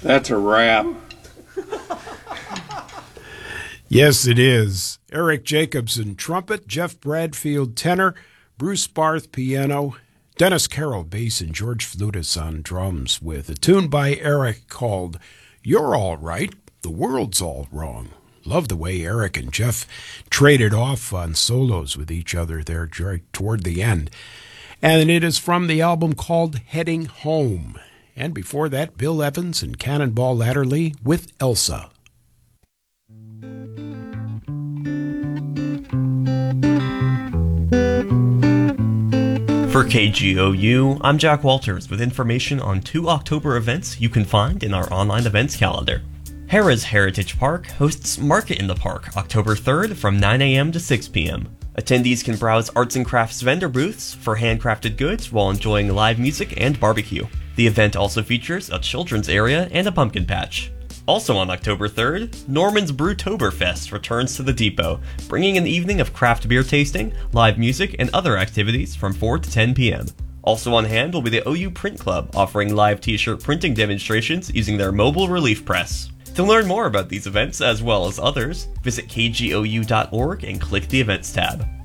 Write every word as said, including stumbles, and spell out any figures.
That's a wrap. Yes, it is. Eric Jacobson, trumpet, Jeff Bradfield, tenor, Bruce Barth, piano, Dennis Carroll, bass, and George Flutis on drums, with a tune by Eric called You're All Right, The World's All Wrong. Love the way Eric and Jeff traded off on solos with each other there toward the end. And it is from the album called Heading Home. And before that, Bill Evans and Cannonball Adderley with Elsa. For K G O U, I'm Jack Walters with information on two October events you can find in our online events calendar. Harrah's Heritage Park hosts Market in the Park October third from nine a.m. to six p.m. Attendees can browse arts and crafts vendor booths for handcrafted goods while enjoying live music and barbecue. The event also features a children's area and a pumpkin patch. Also on October third, Norman's Brewtoberfest returns to the Depot, bringing an evening of craft beer tasting, live music, and other activities from four to ten p.m. Also on hand will be the O U Print Club, offering live t-shirt printing demonstrations using their mobile relief press. To learn more about these events, as well as others, visit k g o u dot org and click the Events tab.